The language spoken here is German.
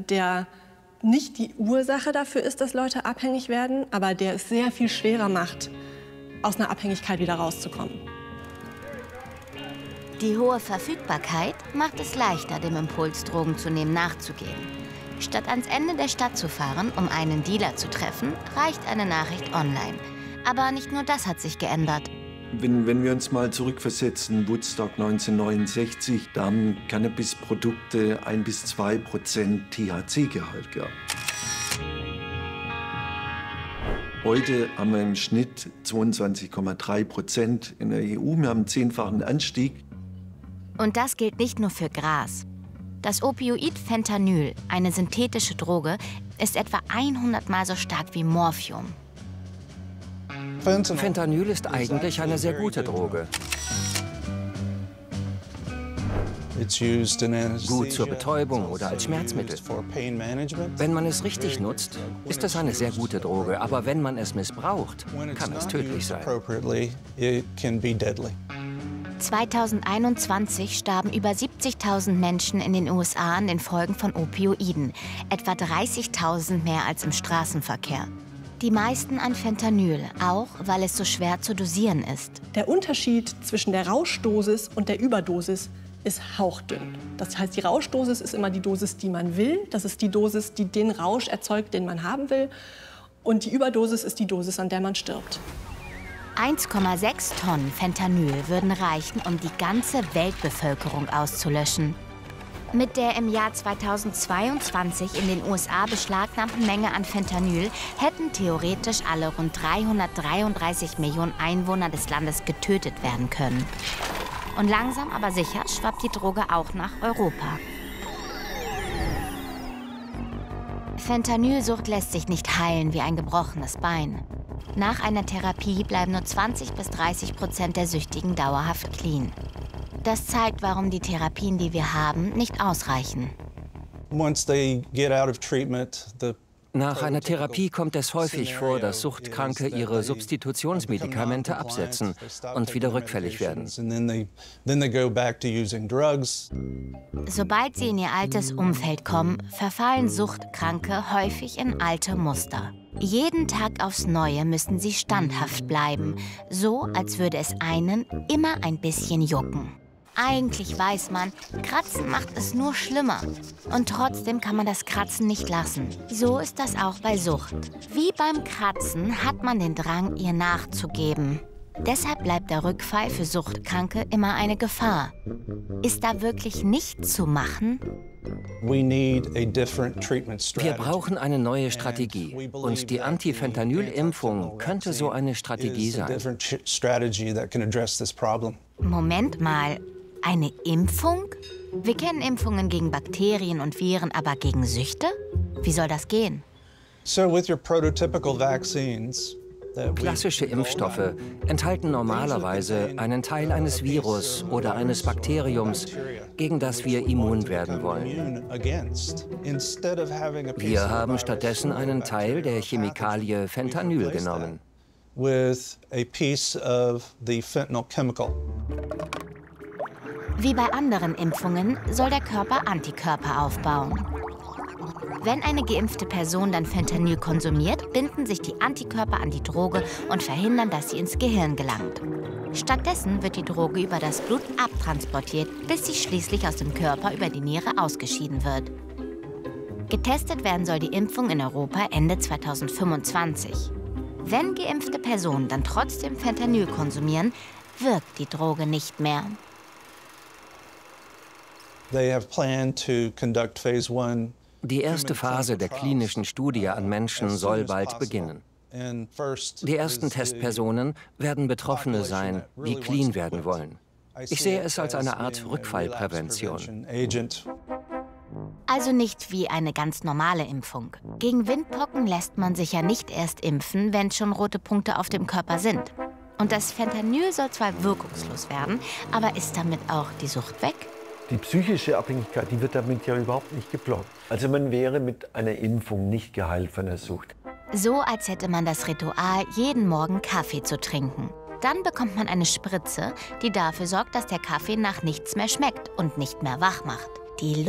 der nicht die Ursache dafür ist, dass Leute abhängig werden, aber der es sehr viel schwerer macht, aus einer Abhängigkeit wieder rauszukommen. Die hohe Verfügbarkeit macht es leichter, dem Impuls, Drogen zu nehmen, nachzugehen. Statt ans Ende der Stadt zu fahren, um einen Dealer zu treffen, reicht eine Nachricht online. Aber nicht nur das hat sich geändert. Wenn wir uns mal zurückversetzen, Woodstock 1969, da haben Cannabisprodukte 1–2% THC-Gehalt gehabt. Heute haben wir im Schnitt 22,3% in der EU. Wir haben einen 10-fachen Anstieg. Und das gilt nicht nur für Gras. Das Opioid Fentanyl, eine synthetische Droge, ist etwa 100-mal so stark wie Morphium. Fentanyl ist eigentlich eine sehr gute Droge. Gut zur Betäubung oder als Schmerzmittel. Wenn man es richtig nutzt, ist es eine sehr gute Droge. Aber wenn man es missbraucht, kann es tödlich sein. 2021 starben über 70.000 Menschen in den USA an den Folgen von Opioiden. Etwa 30.000 mehr als im Straßenverkehr. Die meisten an Fentanyl, auch weil es so schwer zu dosieren ist. Der Unterschied zwischen der Rauschdosis und der Überdosis ist hauchdünn. Das heißt, die Rauschdosis ist immer die Dosis, die man will. Das ist die Dosis, die den Rausch erzeugt, den man haben will. Und die Überdosis ist die Dosis, an der man stirbt. 1,6 Tonnen Fentanyl würden reichen, um die ganze Weltbevölkerung auszulöschen. Mit der im Jahr 2022 in den USA beschlagnahmten Menge an Fentanyl hätten theoretisch alle rund 333 Millionen Einwohner des Landes getötet werden können. Und langsam aber sicher schwappt die Droge auch nach Europa. Fentanylsucht lässt sich nicht heilen wie ein gebrochenes Bein. Nach einer Therapie bleiben nur 20–30% der Süchtigen dauerhaft clean. Das zeigt, warum die Therapien, die wir haben, nicht ausreichen. Nach einer Therapie kommt es häufig vor, dass Suchtkranke ihre Substitutionsmedikamente absetzen und wieder rückfällig werden. Sobald sie in ihr altes Umfeld kommen, verfallen Suchtkranke häufig in alte Muster. Jeden Tag aufs Neue müssen sie standhaft bleiben, so als würde es einen immer ein bisschen jucken. Eigentlich weiß man, Kratzen macht es nur schlimmer. Und trotzdem kann man das Kratzen nicht lassen. So ist das auch bei Sucht. Wie beim Kratzen hat man den Drang, ihr nachzugeben. Deshalb bleibt der Rückfall für Suchtkranke immer eine Gefahr. Ist da wirklich nichts zu machen? Wir brauchen eine neue Strategie. Und die Antifentanyl-Impfung könnte so eine Strategie sein. Moment mal. Eine Impfung? Wir kennen Impfungen gegen Bakterien und Viren, aber gegen Süchte? Wie soll das gehen? Klassische Impfstoffe enthalten normalerweise einen Teil eines Virus oder eines Bakteriums, gegen das wir immun werden wollen. Wir haben stattdessen einen Teil der Chemikalie Fentanyl genommen. Wie bei anderen Impfungen soll der Körper Antikörper aufbauen. Wenn eine geimpfte Person dann Fentanyl konsumiert, binden sich die Antikörper an die Droge und verhindern, dass sie ins Gehirn gelangt. Stattdessen wird die Droge über das Blut abtransportiert, bis sie schließlich aus dem Körper über die Niere ausgeschieden wird. Getestet werden soll die Impfung in Europa Ende 2025. Wenn geimpfte Personen dann trotzdem Fentanyl konsumieren, wirkt die Droge nicht mehr. Die erste Phase der klinischen Studie an Menschen soll bald beginnen. Die ersten Testpersonen werden Betroffene sein, die clean werden wollen. Ich sehe es als eine Art Rückfallprävention. Also nicht wie eine ganz normale Impfung. Gegen Windpocken lässt man sich ja nicht erst impfen, wenn schon rote Punkte auf dem Körper sind. Und das Fentanyl soll zwar wirkungslos werden, aber ist damit auch die Sucht weg? Die psychische Abhängigkeit, die wird damit ja überhaupt nicht geblockt. Also man wäre mit einer Impfung nicht geheilt von der Sucht. So, als hätte man das Ritual, jeden Morgen Kaffee zu trinken. Dann bekommt man eine Spritze, die dafür sorgt, dass der Kaffee nach nichts mehr schmeckt und nicht mehr wach macht. Die